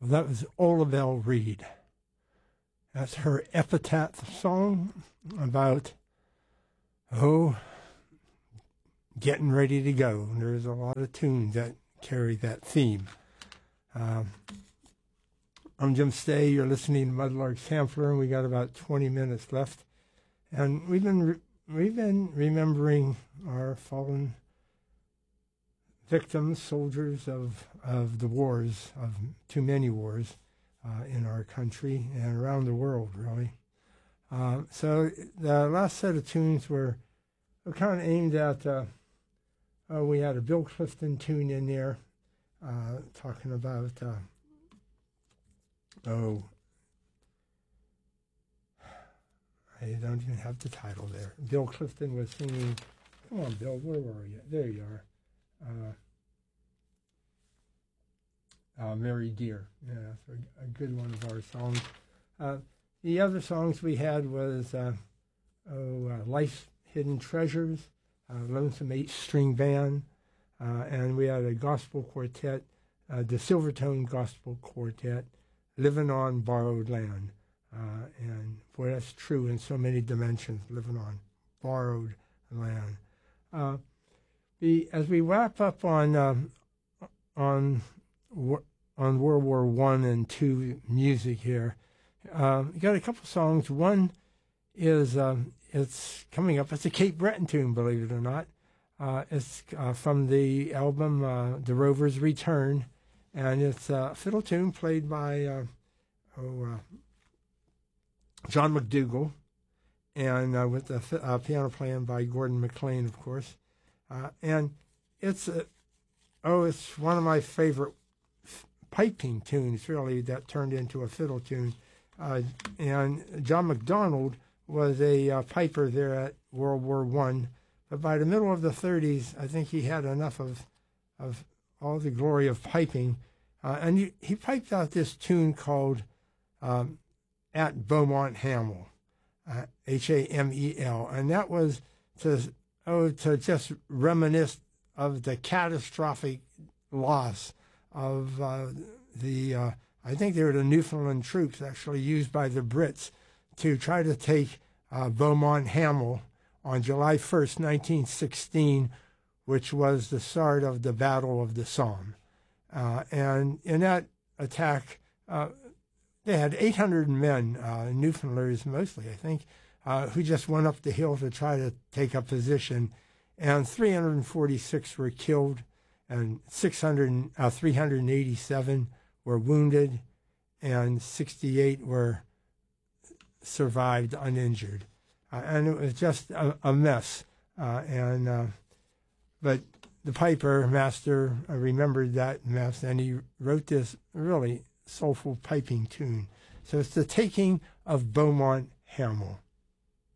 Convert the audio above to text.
Well, that was Olabelle Reed. That's her epitaph song about, getting ready to go. And there's a lot of tunes that carry that theme. I'm Jim Stay. You're listening to Mudlark Sampler, and we got about 20 minutes left. And we've been remembering our fallen victims, soldiers of the wars, of too many wars in our country and around the world, really. So the last set of tunes were kind of aimed at, we had a Bill Clifton tune in there talking about, I don't even have the title there. Bill Clifton was singing, come on, Bill, where were you? There you are. Mary Dear. Yeah, that's a good one of our songs. The other songs we had was Life's Hidden Treasures, Lonesome 8-String Band, and we had a gospel quartet, the Silvertone Gospel Quartet, Living on Borrowed Land. And boy, that's true in so many dimensions, living on borrowed land. As we wrap up on World War I and II music here, we got a couple songs. One is it's coming up. It's a Cape Breton tune, believe it or not. It's from the album The Rovers Return, and it's a fiddle tune played by John McDougall, and with the piano playing by Gordon MacLean, of course. And it's one of my favorite piping tunes, really, that turned into a fiddle tune. And John MacDonald was a piper there at World War I. But by the middle of the 30s, I think he had enough of all the glory of piping. And he piped out this tune called At Beaumont Hamel, Hamel. And that was to just reminisce of the catastrophic loss of I think they were the Newfoundland troops actually used by the Brits to try to take Beaumont Hamel on July 1st, 1916, which was the start of the Battle of the Somme. And in that attack, they had 800 men, Newfoundlanders mostly, I think, who just went up the hill to try to take a position, and 346 were killed, and 387 were wounded, and 68 were survived uninjured. And it was just a mess. But the piper master remembered that mess, and he wrote this really soulful piping tune. So it's the taking of Beaumont Hamel.